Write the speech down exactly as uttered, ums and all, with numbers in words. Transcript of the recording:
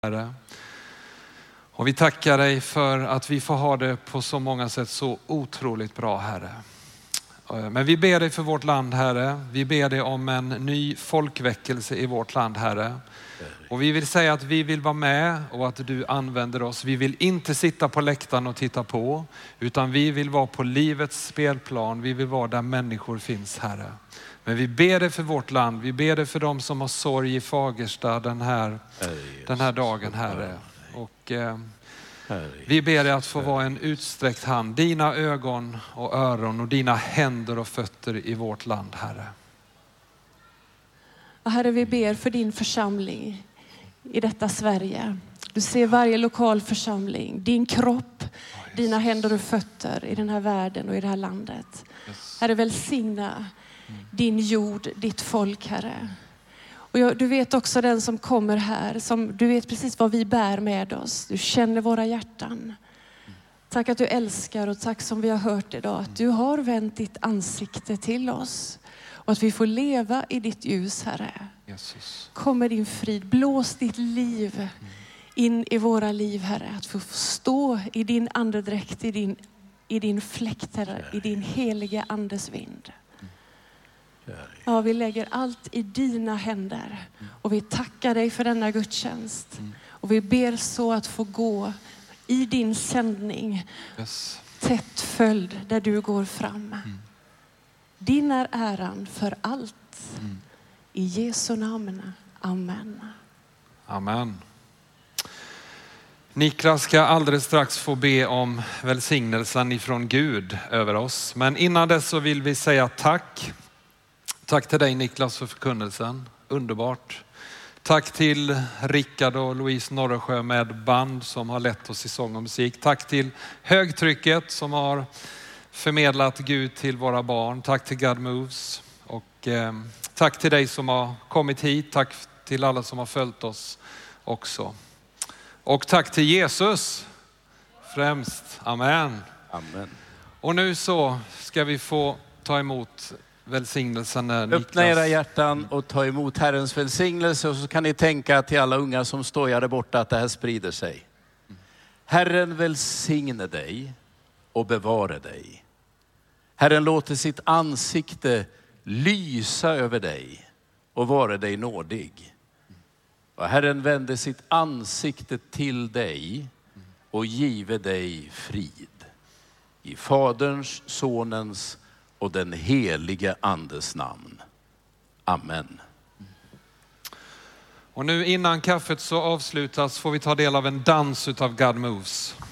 Herre. Och vi tackar dig för att vi får ha det på så många sätt så otroligt bra, Herre. Men vi ber dig för vårt land, Herre. Vi ber dig om en ny folkväckelse i vårt land, Herre. Och vi vill säga att vi vill vara med och att du använder oss. Vi vill inte sitta på läktaren och titta på, utan vi vill vara på livets spelplan. Vi vill vara där människor finns, Herre. Men vi ber dig för vårt land. Vi ber dig för dem som har sorg i Fagersta den här, den här dagen, Herre. Och eh, vi ber dig att få vara en utsträckt hand. Dina ögon och öron och dina händer och fötter i vårt land, Herre. Och Herre, vi ber för din församling i detta Sverige. Du ser varje lokal församling, din kropp, dina händer och fötter i den här världen och i det här landet. Herre, välsigna din jord, ditt folk, Herre. Och jag, du vet också den som kommer här, som du vet precis vad vi bär med oss. Du känner våra hjärtan. Tack att du älskar och tack som vi har hört idag att du har vänt ditt ansikte till oss. Och att vi får leva i ditt ljus, Herre. Jesus. Kom med din frid, blås ditt liv in i våra liv, Herre. Att få stå i din andedräkt, i din, i din fläkt, Herre, i din heliga andes vind. Ja, vi lägger allt i dina händer och vi tackar dig för denna gudstjänst. Och vi ber så att få gå i din sändning, Yes. tätt följd där du går fram. Din är äran för allt. I Jesu namn. Amen. Amen. Niklas ska alldeles strax få be om välsignelsen ifrån Gud över oss. Men innan dess så vill vi säga tack. Tack till dig, Niklas, för förkunnelsen. Underbart. Tack till Rickard och Louise Norresjö med band som har lett oss i sång och musik. Tack till högtrycket som har förmedlat Gud till våra barn. Tack till God Moves. Och eh, tack till dig som har kommit hit. Tack till alla som har följt oss också. Och tack till Jesus främst. Amen. Amen. Och nu så ska vi få ta emot välsignelsen. Niklas. Öppna era hjärtan och ta emot Herrens välsignelse, och så kan ni tänka till alla unga som står där borta att det här sprider sig. Herren välsigne dig och bevara dig. Herren låter sitt ansikte lysa över dig och vara dig nådig. Och Herren vände sitt ansikte till dig och give dig frid. I Faderns, Sonens och den helige Andes namn. Amen. Och nu innan kaffet så avslutas får vi ta del av en dans utav God Moves.